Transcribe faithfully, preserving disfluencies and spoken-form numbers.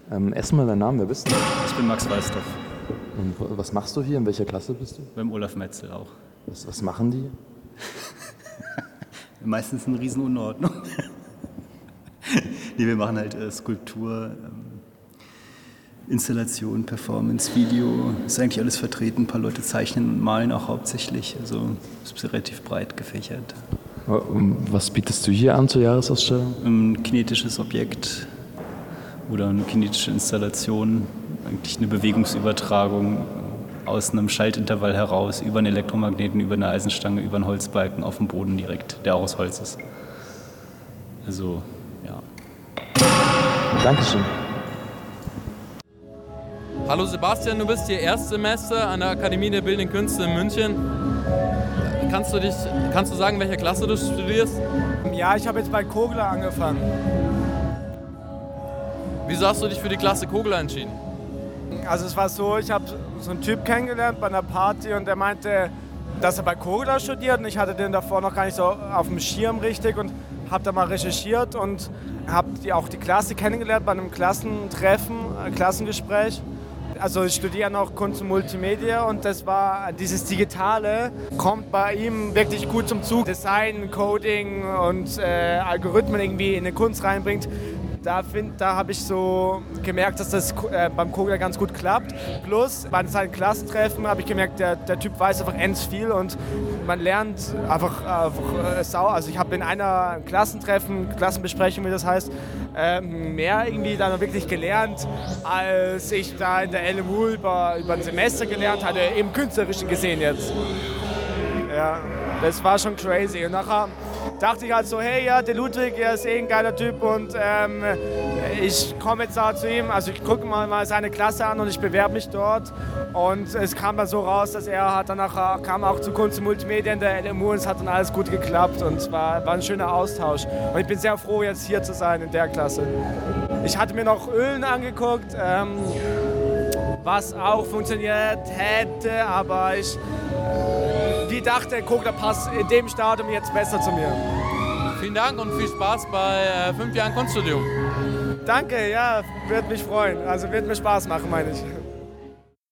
Ähm, erstmal deinen Namen, wer bist du? Ich bin Max Weißdorf. Und was machst du hier? In welcher Klasse bist du? Beim Olaf Metzel auch. Was, was machen die? Meistens eine Riesenunordnung. Nee, wir machen halt äh, Skulptur, ähm, Installation, Performance, Video. Ist eigentlich alles vertreten. Ein paar Leute zeichnen und malen auch hauptsächlich. Also ist relativ breit gefächert. Was bietest du hier an zur Jahresausstellung? Ein kinetisches Objekt oder eine kinetische Installation. Eigentlich eine Bewegungsübertragung aus einem Schaltintervall heraus über einen Elektromagneten, über eine Eisenstange, über einen Holzbalken auf dem Boden direkt, der auch aus Holz ist. Also, ja. Dankeschön. Hallo Sebastian, du bist hier Erstsemester an der Akademie der Bildenden Künste in München. Kannst du, dich, kannst du sagen, welche Klasse du studierst? Ja, ich habe jetzt bei Kogler angefangen. Wieso hast du dich für die Klasse Kogler entschieden? Also es war so, ich habe so einen Typ kennengelernt bei einer Party und der meinte, dass er bei Kogler studiert und ich hatte den davor noch gar nicht so auf dem Schirm richtig und habe da mal recherchiert und habe auch die Klasse kennengelernt bei einem Klassentreffen, ein Klassengespräch. Also ich studiere noch Kunst und Multimedia und das war, dieses Digitale kommt bei ihm wirklich gut zum Zug. Design, Coding und äh, Algorithmen irgendwie in die Kunst reinbringt. Da, da habe ich so gemerkt, dass das äh, beim Kogler ganz gut klappt. Plus bei seinen Klassentreffen habe ich gemerkt, der, der Typ weiß einfach ends viel und man lernt einfach, einfach äh, sau. Also ich habe in einer Klassentreffen, Klassenbesprechung, wie das heißt, äh, mehr irgendwie dann wirklich gelernt, als ich da in der L M U über, über ein Semester gelernt hatte, im Künstlerischen gesehen jetzt. Ja, das war schon crazy. Und nachher dachte ich halt so, hey, ja, der Ludwig, er ist eh ein geiler Typ und ähm, ich komme jetzt da zu ihm, also ich gucke mal, mal seine Klasse an und ich bewerbe mich dort und es kam dann so raus, dass er hat danach kam auch zu Kunst und Multimedia in der L M U und es hat dann alles gut geklappt und es war, war ein schöner Austausch und ich bin sehr froh, jetzt hier zu sein in der Klasse. Ich hatte mir noch Ölen angeguckt, ähm, was auch funktioniert hätte, aber ich die dachte, Kogler passt in dem Stadium jetzt besser zu mir. Vielen Dank und viel Spaß bei äh, fünf Jahren Kunststudium. Danke, ja, wird mich freuen. Also wird mir Spaß machen, meine ich.